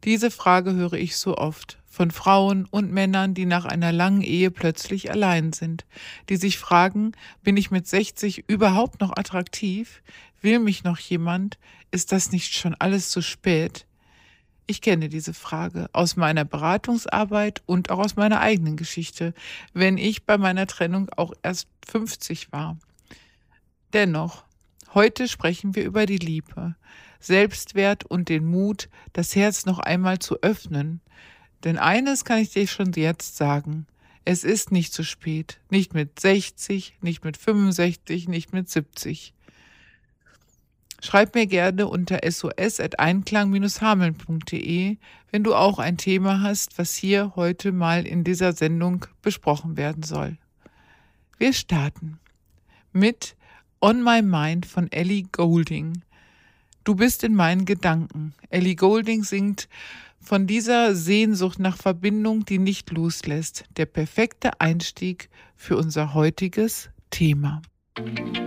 Diese Frage höre ich so oft von Frauen und Männern, die nach einer langen Ehe plötzlich allein sind, die sich fragen, bin ich mit 60 überhaupt noch attraktiv? Will mich noch jemand? Ist das nicht schon alles zu spät? Ich kenne diese Frage aus meiner Beratungsarbeit und auch aus meiner eigenen Geschichte, wenn ich bei meiner Trennung auch erst 50 war. Dennoch, heute sprechen wir über die Liebe, Selbstwert und den Mut, das Herz noch einmal zu öffnen. Denn eines kann ich dir schon jetzt sagen, es ist nicht zu spät, nicht mit 60, nicht mit 65, nicht mit 70. Schreib mir gerne unter sos@einklang-hameln.de, wenn du auch ein Thema hast, was hier heute mal in dieser Sendung besprochen werden soll. Wir starten mit On My Mind von Ellie Goulding. Du bist in meinen Gedanken. Ellie Goulding singt von dieser Sehnsucht nach Verbindung, die nicht loslässt. Der perfekte Einstieg für unser heutiges Thema.